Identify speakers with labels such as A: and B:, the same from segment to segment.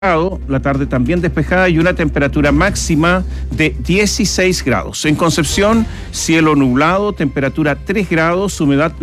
A: La tarde también despejada y una temperatura máxima de 16 grados. En Concepción, cielo nublado, temperatura 3 grados, humedad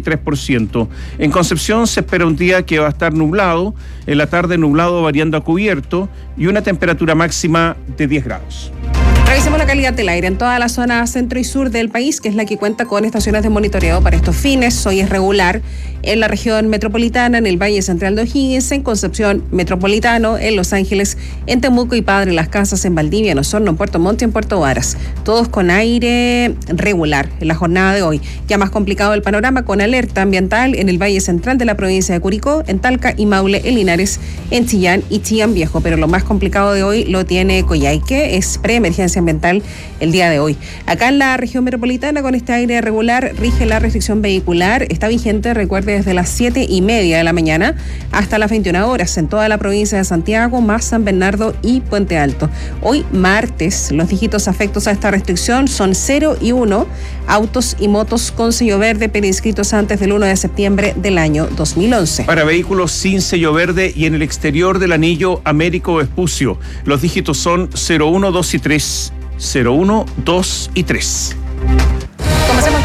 A: 93%. En Concepción se espera un día que va a estar nublado, en la tarde nublado variando a cubierto y una temperatura máxima de 10 grados.
B: Revisemos la calidad del aire en toda la zona centro y sur del país, que es la que cuenta con estaciones de monitoreo para estos fines. Hoy es regular en la región metropolitana, en el Valle Central de O'Higgins, en Concepción Metropolitano, en Los Ángeles, en Temuco y Padre Las Casas, en Valdivia, en Osorno, en Puerto Montt y en Puerto Varas. Todos con aire regular en la jornada de hoy. Ya más complicado el panorama con alerta ambiental en el Valle Central de la provincia de Curicó, en Talca y Maule, en Linares, en Chillán y Chillán Viejo. Pero lo más complicado de hoy lo tiene Coyhaique, es preemergencia ambiental el día de hoy. Acá en la región metropolitana, con este aire regular, rige la restricción vehicular. Está vigente, recuerde, desde las 7:30 de la mañana hasta las 21 horas en toda la provincia de Santiago, más San Bernardo y Puente Alto. Hoy, martes, los dígitos afectos a esta restricción son 0 y 1, autos y motos con sello verde preinscritos antes del 1 de septiembre del año 2011.
A: Para vehículos sin sello verde y en el exterior del anillo Américo Vespucio, los dígitos son 01, 2 y 3. 01, 2 y 3.
B: Comencemos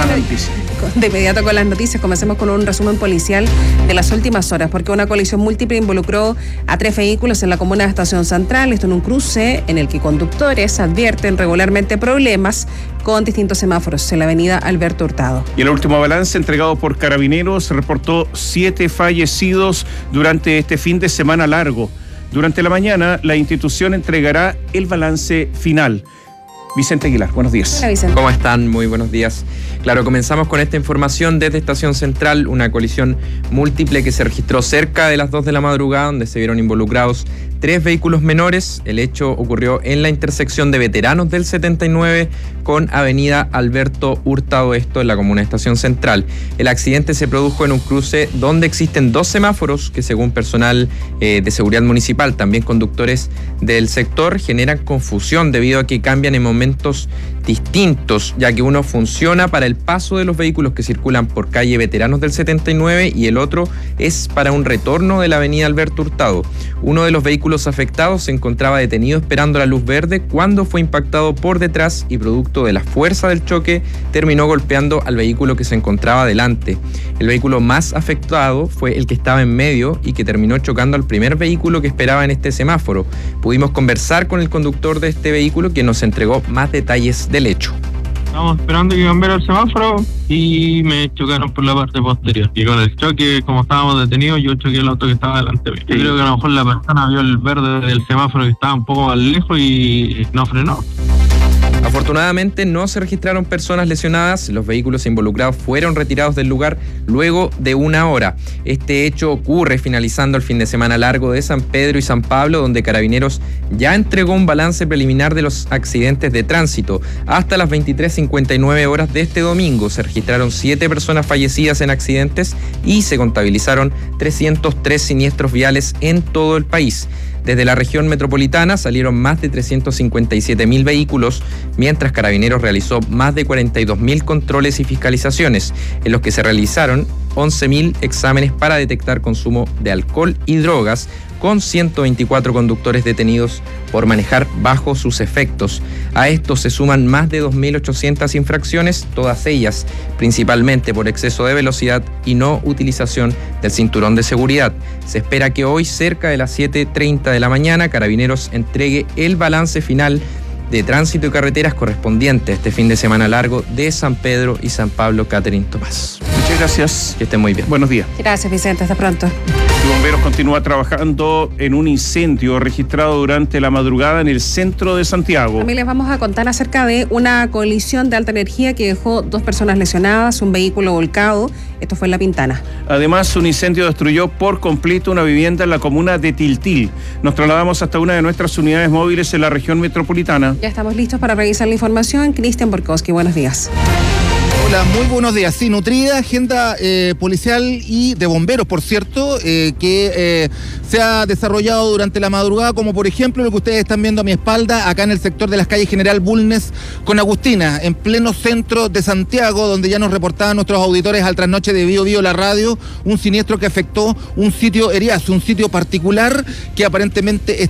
B: de inmediato con las noticias. Comencemos con un resumen policial de las últimas horas, porque una colisión múltiple involucró a 3 vehículos en la comuna de Estación Central. Esto en un cruce en el que conductores advierten regularmente problemas con distintos semáforos en la avenida Alberto Hurtado.
A: Y el último balance entregado por Carabineros reportó 7 fallecidos durante este fin de semana largo. Durante la mañana, la institución entregará el balance final. Vicente Aguilar, buenos días.
B: Hola, Vicente.
C: ¿Cómo están? Muy buenos días. Claro, comenzamos con esta información desde Estación Central, una colisión múltiple que se registró cerca de las 2 de la madrugada, donde se vieron involucrados 3 vehículos menores. El hecho ocurrió en la intersección de Veteranos del 79 con avenida Alberto Hurtado, esto en la comuna de Estación Central. El accidente se produjo en un cruce donde existen 2 semáforos que, según personal de seguridad municipal, también conductores del sector, generan confusión debido a que cambian en momentos distintos, ya que uno funciona para el paso de los vehículos que circulan por calle Veteranos del 79 y el otro es para un retorno de la avenida Alberto Hurtado. Uno de los vehículos afectados se encontraba detenido esperando la luz verde cuando fue impactado por detrás y, producto de la fuerza del choque, terminó golpeando al vehículo que se encontraba delante. El vehículo más afectado fue el que estaba en medio y que terminó chocando al primer vehículo que esperaba en este semáforo. Pudimos conversar con el conductor de este vehículo, quien nos entregó más detalles del hecho.
D: Estábamos esperando que cambiara el semáforo y me chocaron por la parte posterior. Y con el choque, como estábamos detenidos, yo choqué el auto que estaba delante mío. Yo creo que a lo mejor la persona vio el verde del semáforo que estaba un poco más lejos y no frenó.
C: Afortunadamente no se registraron personas lesionadas, los vehículos involucrados fueron retirados del lugar luego de 1 hora. Este hecho ocurre finalizando el fin de semana largo de San Pedro y San Pablo, donde Carabineros ya entregó un balance preliminar de los accidentes de tránsito. Hasta las 23:59 horas de este domingo se registraron 7 personas fallecidas en accidentes y se contabilizaron 303 siniestros viales en todo el país. Desde la región metropolitana salieron más de 357.000 vehículos, mientras Carabineros realizó más de 42.000 controles y fiscalizaciones, en los que se realizaron 11.000 exámenes para detectar consumo de alcohol y drogas, con 124 conductores detenidos por manejar bajo sus efectos. A esto se suman más de 2.800 infracciones, todas ellas principalmente por exceso de velocidad y no utilización del cinturón de seguridad. Se espera que hoy, cerca de las 7:30 de la mañana, Carabineros entregue el balance final de tránsito y carreteras correspondiente a este fin de semana largo de San Pedro y San Pablo. Catherine Tomás.
A: Muchas gracias.
C: Que estén muy bien.
A: Buenos días.
B: Gracias, Vicente. Hasta pronto.
A: Los bomberos continúa trabajando en un incendio registrado durante la madrugada en el centro de Santiago.
B: También les vamos a contar acerca de una colisión de alta energía que dejó 2 personas lesionadas, un vehículo volcado. Esto fue en La Pintana.
A: Además, un incendio destruyó por completo una vivienda en la comuna de Tiltil. Nos trasladamos hasta una de nuestras unidades móviles en la región metropolitana.
B: Ya estamos listos para revisar la información. Cristian Borkowski, buenos días.
E: Hola, muy buenos días. Sí, nutrida agenda policial y de bomberos, por cierto, que se ha desarrollado durante la madrugada, como por ejemplo lo que ustedes están viendo a mi espalda, acá en el sector de las calles General Bulnes con Agustina, en pleno centro de Santiago, donde ya nos reportaban nuestros auditores al trasnoche de Bio Bio la radio, un siniestro que afectó un sitio Eriazo, un sitio particular que aparentemente